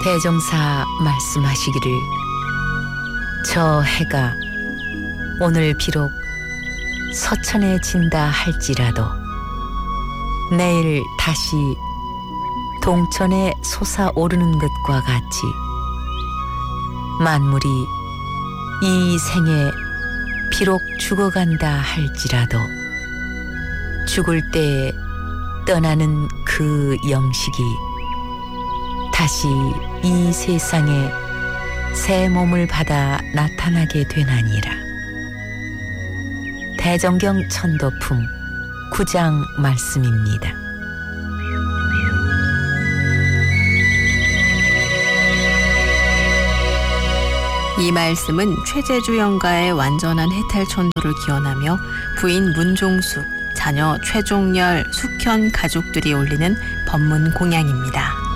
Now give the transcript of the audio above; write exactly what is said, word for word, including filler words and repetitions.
대종사 말씀하시기를 저 해가 오늘 비록 서천에 진다 할지라도 내일 다시 동천에 솟아오르는 것과 같이 만물이 이 생에 비록 죽어간다 할지라도 죽을 때 떠나는 그 영식이 다시 이 세상에 새 몸을 받아 나타나게 되나니라. 대정경 천도품 구 장 말씀입니다. 이 말씀은 최재주 영가의 완전한 해탈천도를 기원하며 부인 문종숙, 자녀 최종열, 숙현 가족들이 올리는 법문 공양입니다.